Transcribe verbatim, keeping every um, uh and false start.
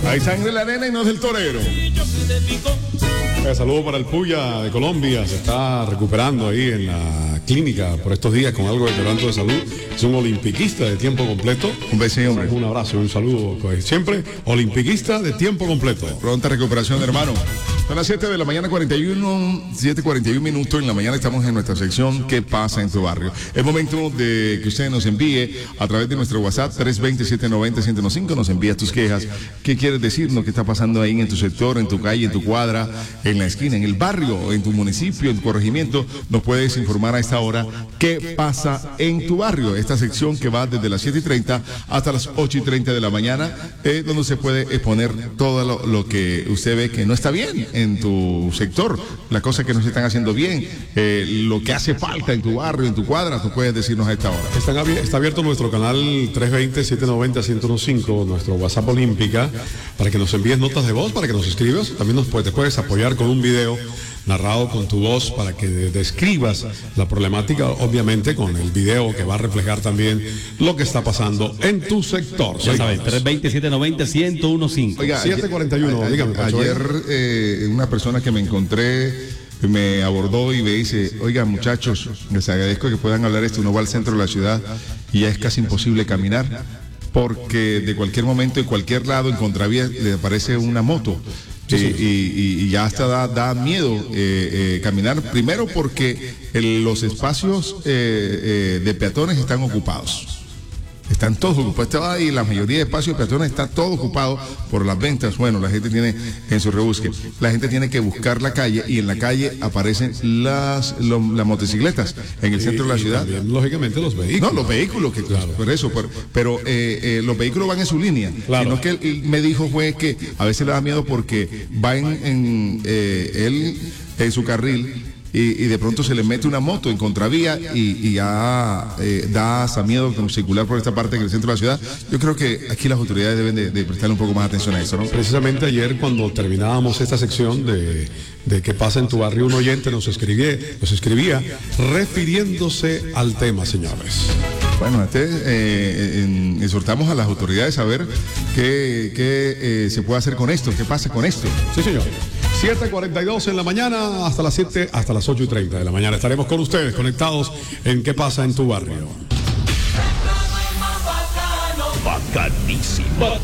Hay sangre en la arena y no es del torero. Eh, saludo para el Puya de Colombia. Se está recuperando ahí en la clínica por estos días con algo de quebranto de salud. Es un olimpiquista de tiempo completo. Un beso, hombre. Un abrazo, un saludo. Pues, siempre olimpiquista de tiempo completo. Pronta recuperación, hermano. Son las siete de la mañana, cuarenta y uno, siete cuarenta y uno minutos. En la mañana estamos en nuestra sección ¿Qué pasa en tu barrio? Es momento de que usted nos envíe a través de nuestro WhatsApp tres dos cero, siete nueve cero, uno cero cinco. Nos envías tus quejas. ¿Qué quieres decirnos? ¿Qué está pasando ahí en tu sector, en tu calle, en tu cuadra, en la esquina, en el barrio, en tu municipio, en tu corregimiento? Nos puedes informar a esta hora qué pasa en tu barrio. Esta sección que va desde las siete y treinta hasta las ocho y treinta de la mañana, eh, donde se puede exponer todo lo, lo que usted ve que no está bien en tu sector, las cosas que no se están haciendo bien, eh, lo que hace falta en tu barrio, en tu cuadra. Tú puedes decirnos a esta hora. Están abier- está abierto nuestro canal tres dos cero, siete nueve cero, uno cero cinco, nuestro WhatsApp Olímpica, para que nos envíes notas de voz, para que nos escribas. También nos puedes, te puedes apoyar con un video narrado con tu voz para que de- describas la problemática, obviamente con el video que va a reflejar también lo que está pasando en tu sector. Ya sabes, tres dos cero, siete nueve cero, uno cero uno cinco. Oiga, siete cuarenta y uno, ayer, dígame, Pacho. Ayer eh, una persona que me encontré me abordó y me dice, oiga muchachos, les agradezco que puedan hablar esto. Uno va al centro de la ciudad y ya es casi imposible caminar, porque de cualquier momento, en cualquier lado, en contravía, le aparece una moto. Sí, sí, Eh, y, y- y ya hasta da, da miedo eh, eh, caminar, primero porque el- los espacios eh, eh, de peatones están ocupados. Están todos ocupados. Estaba ahí, la mayoría de espacios de peatones está todo ocupado por las ventas. Bueno, la gente tiene en su rebusque. La gente tiene que buscar la calle y en la calle aparecen las, lo- las motocicletas en el centro de la Y ciudad. también, lógicamente, los vehículos. No, los vehículos, que, Claro. por eso, por- pero eh, eh, los vehículos van en su línea. Claro. Sino que él, él me dijo fue que a veces le da miedo porque va en, en, eh, él en su carril y, y de pronto se le mete una moto en contravía y, y ya eh, da hasta miedo circular por esta parte del centro de la ciudad. Yo creo que aquí las autoridades deben de, de prestarle un poco más atención a eso, ¿no? Precisamente ayer, cuando terminábamos esta sección de, de qué pasa en tu barrio, un oyente nos escribía, nos escribía refiriéndose al tema, señores. Bueno, este, eh, en- exhortamos a las autoridades a ver qué, qué eh, se puede hacer con esto, qué pasa con esto. Sí, señor. siete cuarenta y dos en la mañana hasta las siete, hasta las ocho y treinta de la mañana. Estaremos con ustedes conectados en qué pasa en tu barrio. Bacanísimo.